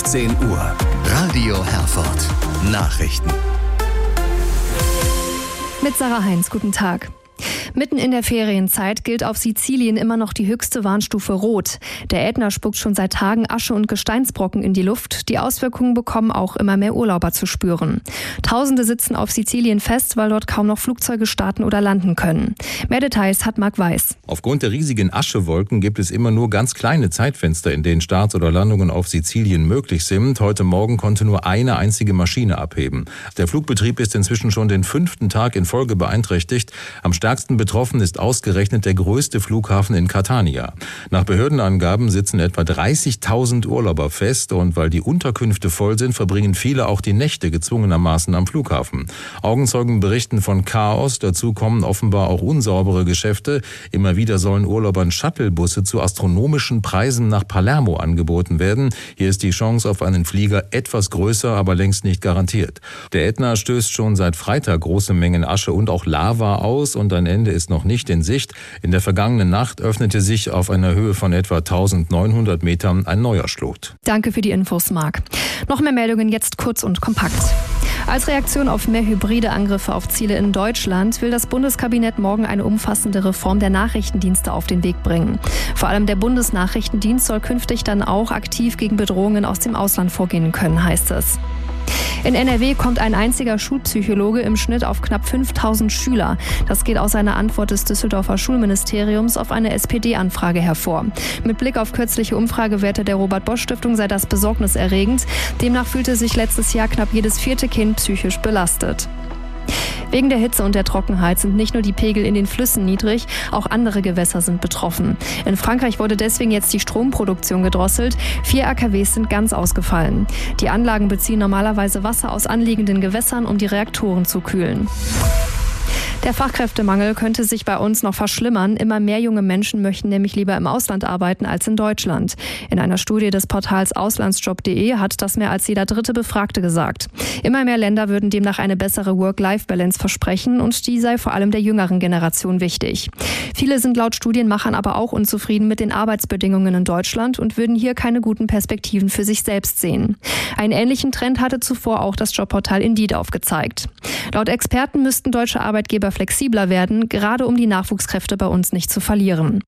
17 Uhr. Radio Herford. Nachrichten. Mit Sarah Heinz, guten Tag. Mitten in der Ferienzeit gilt auf Sizilien immer noch die höchste Warnstufe Rot. Der Ätna spuckt schon seit Tagen Asche und Gesteinsbrocken in die Luft. Die Auswirkungen bekommen auch immer mehr Urlauber zu spüren. Tausende sitzen auf Sizilien fest, weil dort kaum noch Flugzeuge starten oder landen können. Mehr Details hat Marc Weiß. Aufgrund der riesigen Aschewolken gibt es immer nur ganz kleine Zeitfenster, in denen Starts oder Landungen auf Sizilien möglich sind. Heute Morgen konnte nur eine einzige Maschine abheben. Der Flugbetrieb ist inzwischen schon den 5. Tag in Folge beeinträchtigt. Am stärksten betroffen ist ausgerechnet der größte Flughafen in Catania. Nach Behördenangaben sitzen etwa 30.000 Urlauber fest und weil die Unterkünfte voll sind, verbringen viele auch die Nächte gezwungenermaßen am Flughafen. Augenzeugen berichten von Chaos, dazu kommen offenbar auch unsaubere Geschäfte. Immer wieder sollen Urlaubern Shuttlebusse zu astronomischen Preisen nach Palermo angeboten werden. Hier ist die Chance auf einen Flieger etwas größer, aber längst nicht garantiert. Der Ätna stößt schon seit Freitag große Mengen Asche und auch Lava aus und ein Ende ist noch nicht in Sicht. In der vergangenen Nacht öffnete sich auf einer Höhe von etwa 1900 Metern ein neuer Schlot. Danke für die Infos, Marc. Noch mehr Meldungen jetzt kurz und kompakt. Als Reaktion auf mehr hybride Angriffe auf Ziele in Deutschland will das Bundeskabinett morgen eine umfassende Reform der Nachrichtendienste auf den Weg bringen. Vor allem der Bundesnachrichtendienst soll künftig dann auch aktiv gegen Bedrohungen aus dem Ausland vorgehen können, heißt es. In NRW kommt ein einziger Schulpsychologe im Schnitt auf knapp 5.000 Schüler. Das geht aus einer Antwort des Düsseldorfer Schulministeriums auf eine SPD-Anfrage hervor. Mit Blick auf kürzliche Umfragewerte der Robert-Bosch-Stiftung sei das besorgniserregend. Demnach fühlte sich letztes Jahr knapp jedes 4. Kind psychisch belastet. Wegen der Hitze und der Trockenheit sind nicht nur die Pegel in den Flüssen niedrig, auch andere Gewässer sind betroffen. In Frankreich wurde deswegen jetzt die Stromproduktion gedrosselt. 4 AKWs sind ganz ausgefallen. Die Anlagen beziehen normalerweise Wasser aus anliegenden Gewässern, um die Reaktoren zu kühlen. Der Fachkräftemangel könnte sich bei uns noch verschlimmern. Immer mehr junge Menschen möchten nämlich lieber im Ausland arbeiten als in Deutschland. In einer Studie des Portals Auslandsjob.de hat das mehr als jeder dritte Befragte gesagt. Immer mehr Länder würden demnach eine bessere Work-Life-Balance versprechen und die sei vor allem der jüngeren Generation wichtig. Viele sind laut Studienmachern aber auch unzufrieden mit den Arbeitsbedingungen in Deutschland und würden hier keine guten Perspektiven für sich selbst sehen. Einen ähnlichen Trend hatte zuvor auch das Jobportal Indeed aufgezeigt. Laut Experten müssten deutsche Arbeitgeber flexibler werden, gerade um die Nachwuchskräfte bei uns nicht zu verlieren.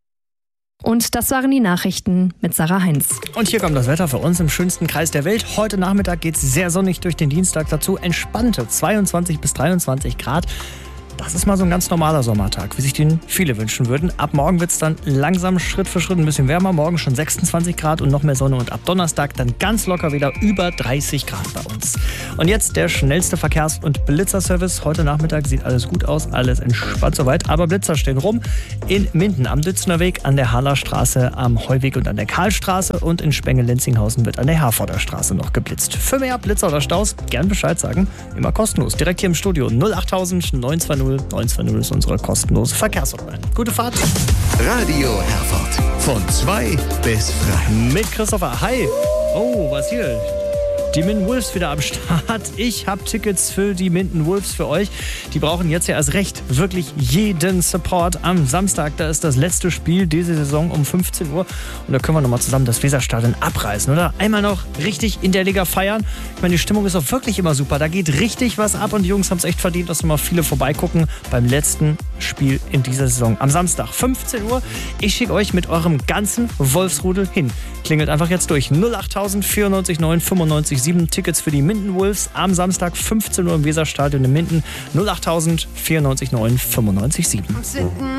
Und das waren die Nachrichten mit Sarah Heinz. Und hier kommt das Wetter für uns im schönsten Kreis der Welt. Heute Nachmittag geht es sehr sonnig durch den Dienstag, dazu entspannte 22 bis 23 Grad. Das ist mal so ein ganz normaler Sommertag, wie sich den viele wünschen würden. Ab morgen wird es dann langsam Schritt für Schritt ein bisschen wärmer. Morgen schon 26 Grad und noch mehr Sonne. Und ab Donnerstag dann ganz locker wieder über 30 Grad bei uns. Und jetzt der schnellste Verkehrs- und Blitzerservice. Heute Nachmittag sieht alles gut aus, alles entspannt soweit. Aber Blitzer stehen rum in Minden am Dützner Weg, an der Hallerstraße, am Heuweg und an der Karlstraße. Und in Spenge-Lenzinghausen wird an der Herforder Straße noch geblitzt. Für mehr Blitzer oder Staus gern Bescheid sagen. Immer kostenlos. Direkt hier im Studio 08000 920 920 ist unsere kostenlose Verkehrshotline. Gute Fahrt. Radio Herford. Von 2 bis 3. Mit Christopher. Hi. Oh, was hier? Die Minden Wolves wieder am Start. Ich habe Tickets für die Minden Wolves für euch. Die brauchen jetzt ja erst recht wirklich jeden Support. Am Samstag, da ist das letzte Spiel diese Saison um 15 Uhr. Und da können wir nochmal zusammen das Weserstadion abreißen, oder? Einmal noch richtig in der Liga feiern. Ich meine, die Stimmung ist auch wirklich immer super. Da geht richtig was ab und die Jungs haben es echt verdient, dass nochmal viele vorbeigucken beim letzten Spiel in dieser Saison. Am Samstag, 15 Uhr. Ich schicke euch mit eurem ganzen Wolfsrudel hin. Klingelt einfach jetzt durch. 08000 94 9 95 7 Tickets für die Minden Wolves am Samstag 15 Uhr im Weserstadion in Minden. 08000 94 9 95 7.